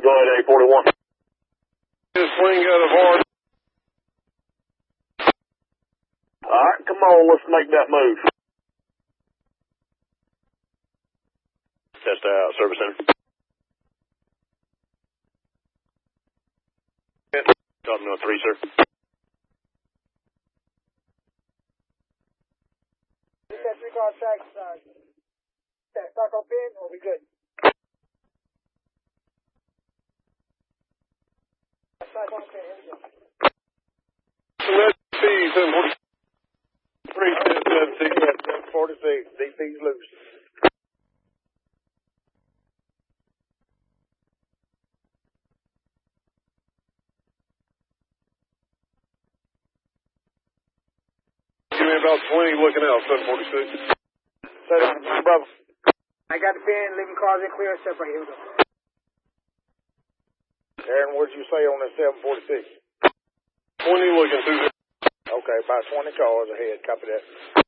Go ahead, 841. Just swing out of hard. Alright, come on, let's make that move. Test out, service center. Talking to 3, sir. Get that 3-car track, start up in, we'll be good. Let's see, 746. 46, DP's loose. Give me about 20 looking out, 746. Set up, brother. I got the pin, leaving cars in clear, separate. Here we go. Aaron, what did you say on the 746? 20 looking through. Okay, about 20 cars ahead. Copy that.